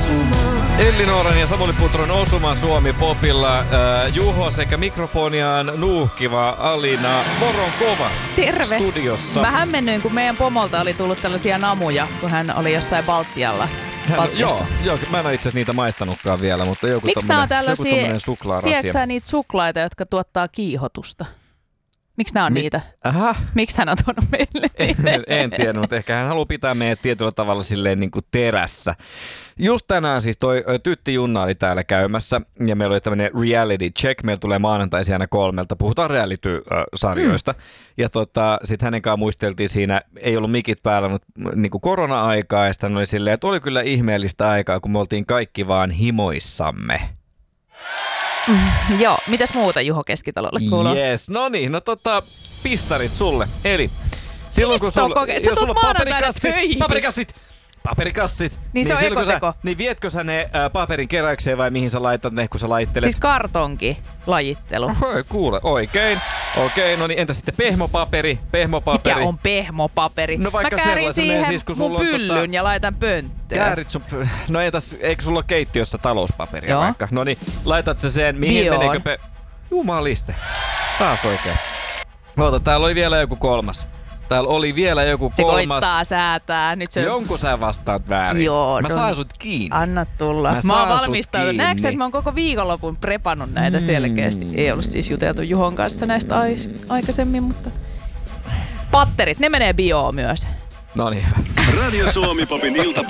Elli Nooran ja Samuli Putron Osuma Suomi Popilla. Juho sekä mikrofoniaan nuuhkiva Alina Voronkova. Terve! Studiossa. Mä hämmennyin, kun meidän pomolta oli tullut tällaisia namuja, kun hän oli jossain Baltialla. Joo, mä en ole itse asiassa niitä maistanutkaan vielä, mutta joku tommonen suklaarasia. Tiedätkö sä niitä suklaita, jotka tuottaa kiihotusta? Miksi nämä on niitä? Miksi hän on tuonut meille niitä? En tiedä, mutta ehkä hän haluaa pitää meidät tietyllä tavalla silleen niin kuin terässä. Just tänään siis toi Tytti Junna oli täällä käymässä ja meillä oli tämmöinen reality check. Meillä tulee maanantaisin aina 3. Puhutaan reality-sarjoista. Ja sitten hänen kanssaan muisteltiin siinä, ei ollut mikit päällä, mutta niin kuin korona-aikaa. Ja sitten oli silleen, että oli kyllä ihmeellistä aikaa, kun me oltiin kaikki vaan himoissamme. Joo, mitäs muuta Juho Keskitalolle kuuluu? Yes, no niin, pistarit sulle. Eli silloin kun sulla on paperikassit. Niin se on ekoteko. Niin vietkö sä ne paperin keräykseen vai mihin sä laitat ne, kun sä laittelet? Siis kartonki lajittelu. Kuule, oikein. Okei, no niin entä sitten pehmopaperi? Mikä on pehmopaperi? No vaikka mä käärin siihen siis, kun mun sulla pyllyn ja laitan pönttöön. No entäs, eikö sulla ole keittiössä talouspaperia? Joo. Vaikka? No niin, laitat sä sen, mihin meneekö Jumaliste. Taas oikein. Oota, täällä oli vielä joku kolmas. Se koittaa säätää. Nyt Jonkun sä vastaat väärin. Joo, mä saan sut kiinni. Anna tulla. Mä oon valmistautunut. Näetkö, että mä oon koko viikonlopun prepannut näitä selkeästi. Ei ollut siis juteltu Juhon kanssa näistä aikaisemmin, mutta... Patterit, ne menee bioon myös. No niin. Radio Suomi Popin